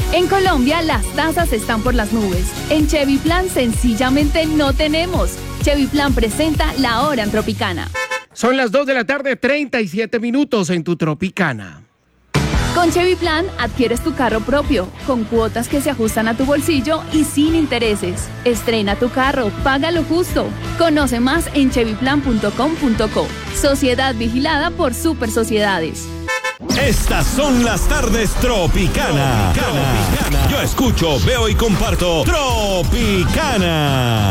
En Colombia, las tasas están por las nubes. En Chevy Plan, sencillamente no tenemos. Chevy Plan presenta La Hora en Tropicana. Son las 2 de la tarde, 37 minutos en tu Tropicana. Con Chevy Plan, adquieres tu carro propio, con cuotas que se ajustan a tu bolsillo y sin intereses. Estrena tu carro, paga lo justo. Conoce más en chevyplan.com.co. Sociedad vigilada por Super Sociedades. Estas son las tardes Tropicana. Yo escucho, veo y comparto Tropicana.